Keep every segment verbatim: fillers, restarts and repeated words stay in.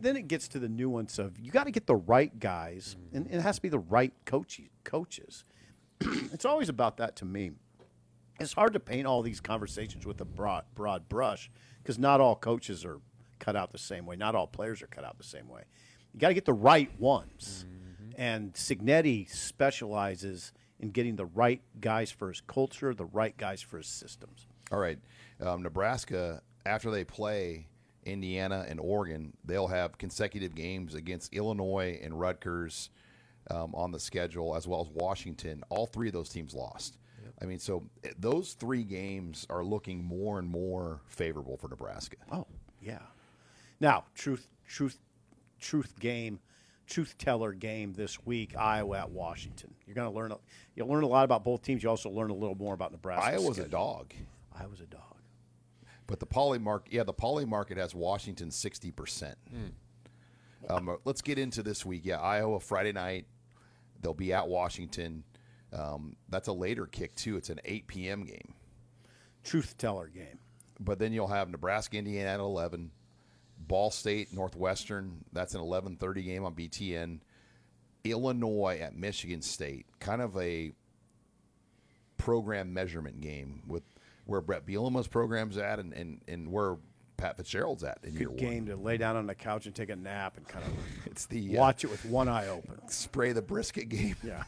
then it gets to the nuance of you got to get the right guys, and it has to be the right coach, coaches. It's always about that to me. It's hard to paint all these conversations with a broad, broad brush because not all coaches are cut out the same way. Not all players are cut out the same way. You got to get the right ones. Mm-hmm. And Cignetti specializes in getting the right guys for his culture, the right guys for his systems. All right. Um, Nebraska, after they play Indiana and Oregon, they'll have consecutive games against Illinois and Rutgers um, on the schedule, as well as Washington. All three of those teams lost. Yep. I mean, so those three games are looking more and more favorable for Nebraska. Oh, yeah. Now, truth, truth, truth game, truth teller game this week, Iowa at Washington. You're going to learn, you'll learn a lot about both teams. You also learn a little more about Nebraska. Iowa's schedule. a dog. Iowa's a dog. But the poly market, yeah, the poly market has Washington sixty percent. Mm. Um, let's get into this week. Yeah, Iowa Friday night. They'll be at Washington. Um, that's a later kick too. It's an eight p.m. game. Truth teller game. But then you'll have Nebraska, Indiana at eleven. Ball State, Northwestern. That's an eleven thirty game on B T N. Illinois at Michigan State. Kind of a program measurement game with where Brett Bielema's program's at and, and, and where Pat Fitzgerald's at in Good year one. game to lay down on the couch and take a nap and kind of it's the watch uh, it with one eye open. Spray the brisket game. Yeah.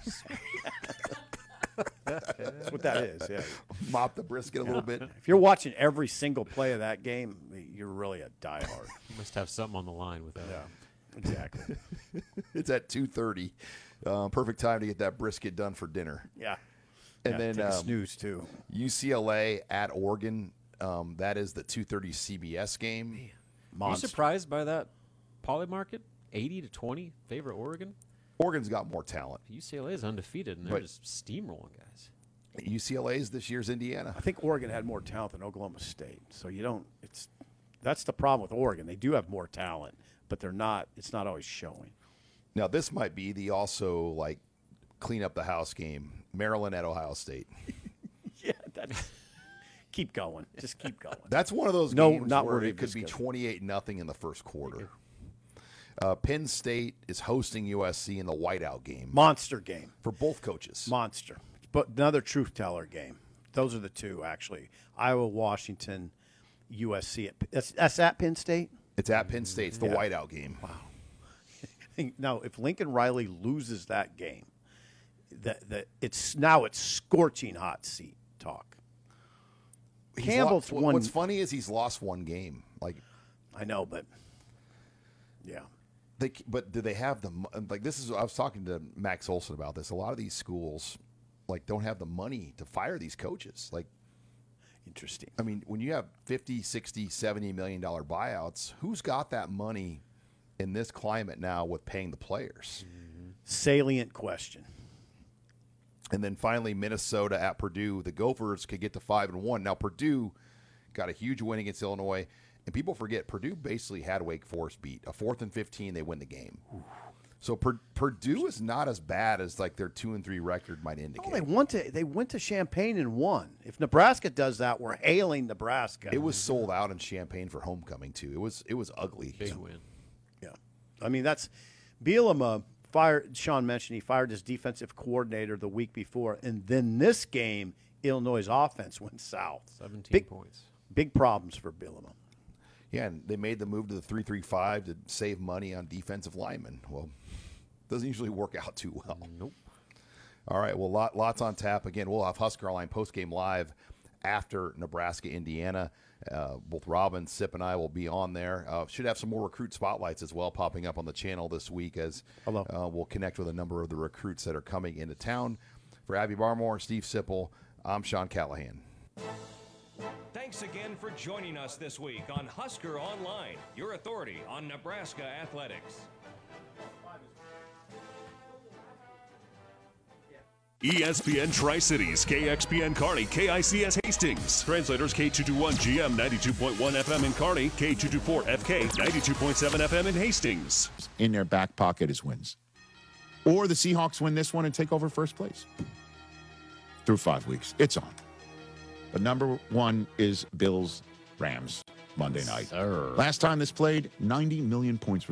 That's what that is, yeah. Mop the brisket a yeah. little bit. If you're watching every single play of that game, you're really a diehard. You must have something on the line with that. Yeah, exactly. It's at two thirty. Uh, perfect time to get that brisket done for dinner. Yeah. And yeah, then take a um, snooze, too. U C L A at Oregon. Um, that is the two thirty C B S game. Are you surprised by that poly market? eighty to twenty favor Oregon? Oregon's got more talent. U C L A is undefeated, and they're But- just steamrolling guys. U C L A is this year's Indiana. I think Oregon had more talent than Oklahoma State. So you don't – it's that's the problem with Oregon. They do have more talent, but they're not – it's not always showing. Now, this might be the also, like, clean up the house game. Maryland at Ohio State. Yeah, that's – keep going. Just keep going. That's one of those No, games not where worthy it of could be discussion. twenty-eight nothing in the first quarter. Uh, Penn State is hosting U S C in the whiteout game Monster game. for both coaches. Monster. But another truth teller game. Those are the two, actually. Iowa, Washington, U S C. At, that's, that's at Penn State? It's at Penn State. It's the Yeah. whiteout game. Wow. Now, if Lincoln Riley loses that game, that that it's now it's scorching hot seat talk. He's Campbell's lo- won. What's funny is he's lost one game. Like I know, but yeah. they, but do they have the mo- like? This is I was talking to Max Olson about this. A lot of these schools like don't have the money to fire these coaches. Like, Interesting. I mean, when you have fifty, sixty, seventy million dollar buyouts, who's got that money in this climate now with paying the players? Salient question. And then finally, Minnesota at Purdue. The Gophers could get to five and one. Now Purdue got a huge win against Illinois, and people forget Purdue basically had Wake Forest beat. A fourth and fifteen, they win the game. So Pur- Purdue is not as bad as like their two and three record might indicate. Oh, they went to they went to Champaign and won. If Nebraska does that, we're hailing Nebraska. It was sold out in Champaign for homecoming too. It was it was ugly. Big So- win. Yeah, I mean that's Bielema fired. Sean mentioned he fired his defensive coordinator the week before, and then this game, Illinois' offense went south. seventeen Big- points. Big problems for Bielema. Yeah, and they made the move to the three three five to save money on defensive linemen. Well, doesn't usually work out too well. Nope. All right, well, lot, lots on tap. Again, we'll have Husker Online postgame live after Nebraska, Indiana. Uh, both Robin, Sip, and I will be on there. Uh, should have some more recruit spotlights as well popping up on the channel this week as Hello. Uh, we'll connect with a number of the recruits that are coming into town. For Abby Barmore, Steve Sipple, I'm Sean Callahan. Thanks again for joining us this week on Husker Online, your authority on Nebraska athletics. E S P N Tri-Cities, K X P N Kearney, K I C S Hastings. Translators K two twenty-one G M ninety-two point one F M in Kearney, K two twenty-four F K ninety-two point seven F M in Hastings. In their back pocket as wins. Or the Seahawks win this one and take over first place. Through five weeks. It's on. But number one is Bills Rams Monday night. Sir. Last time this played, ninety million points